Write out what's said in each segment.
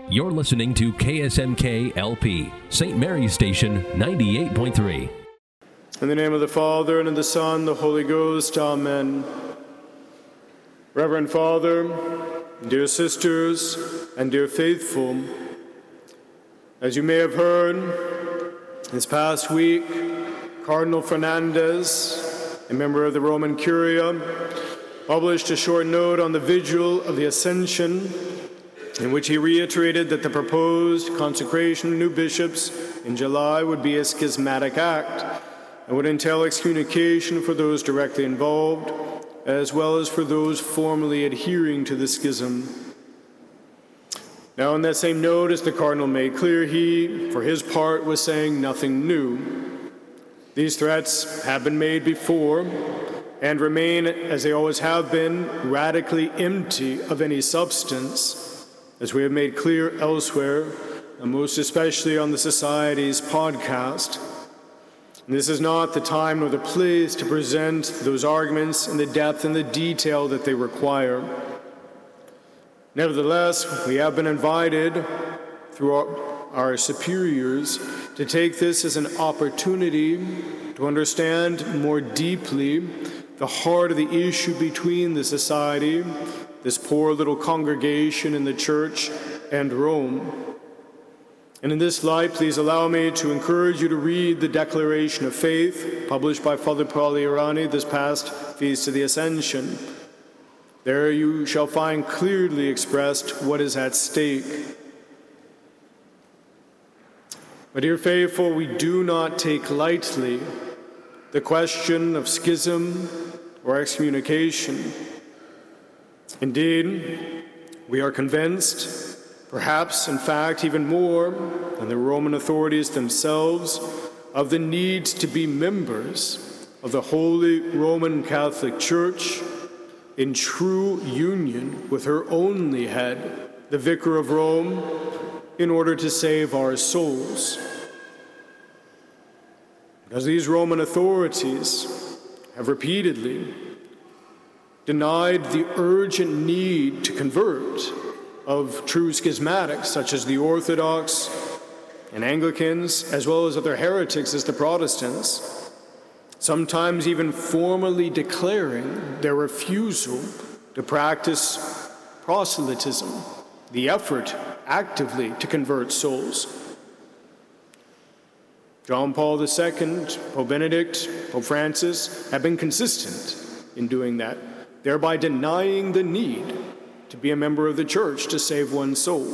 You're listening to KSMK LP, St. Mary's Station 98.3. In the name of the Father, and of the Son, and the Holy Ghost, Amen. Reverend Father, dear sisters, and dear faithful, as you may have heard, this past week, Cardinal Fernandez, a member of the Roman Curia, published a short note on the Vigil of the Ascension, in which he reiterated that the proposed consecration of new bishops in July would be a schismatic act and would entail excommunication for those directly involved, as well as for those formally adhering to the schism. Now, in that same note, as the Cardinal made clear, he, for his part, was saying nothing new. These threats have been made before and remain, as they always have been, radically empty of any substance, as we have made clear elsewhere, and most especially on the Society's podcast. And this is not the time nor the place to present those arguments in the depth and the detail that they require. Nevertheless, we have been invited through our superiors to take this as an opportunity to understand more deeply the heart of the issue between the Society, this poor little congregation in the Church, and Rome. And in this light, please allow me to encourage you to read the Declaration of Faith published by Father Paul Irani this past Feast of the Ascension. There you shall find clearly expressed what is at stake. My dear faithful, we do not take lightly the question of schism or excommunication. Indeed, we are convinced, perhaps in fact even more than the Roman authorities themselves, of the need to be members of the Holy Roman Catholic Church in true union with her only head, the Vicar of Rome, in order to save our souls. Because these Roman authorities have repeatedly denied the urgent need to convert of true schismatics, such as the Orthodox and Anglicans, as well as other heretics as the Protestants, sometimes even formally declaring their refusal to practice proselytism, the effort actively to convert souls. John Paul II, Pope Benedict, Pope Francis have been consistent in doing that, thereby denying the need to be a member of the Church to save one's soul.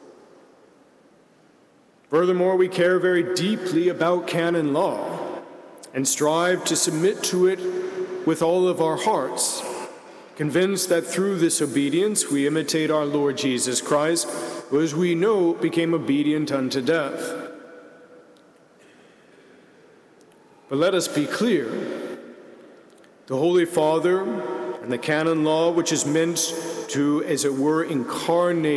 Furthermore, we care very deeply about canon law and strive to submit to it with all of our hearts, convinced that through this obedience we imitate our Lord Jesus Christ, who, as we know, became obedient unto death. But let us be clear. The Holy Father and the canon law, which is meant to, as it were, incarnate